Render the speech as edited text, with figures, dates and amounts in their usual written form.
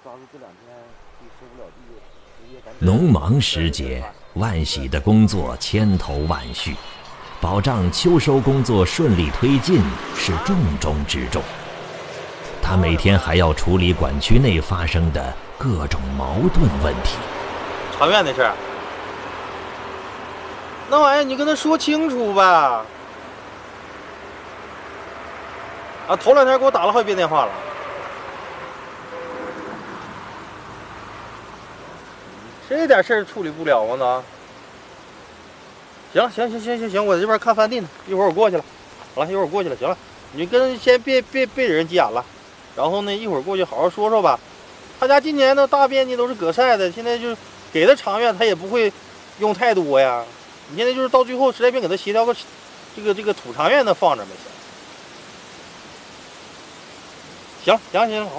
农忙时节，万喜的工作千头万绪，保障秋收工作顺利推进是重中之重。他每天还要处理管区内发生的各种矛盾问题。 长院的事儿，那玩意儿你跟他说清楚吧。啊，头2天给我打了好几遍电话了。这点事儿处理不了吗？那行，我这边看饭地呢，一会儿我过去了。好了，一会儿我过去了，行了，你跟先别给人急眼了，然后呢，一会儿过去好好说说吧。他家今年的大面积都是葛晒的，现在就给他长院，他也不会用太多呀。你现在就是到最后实在别给他协调个这个土长院的放着没行。行，好。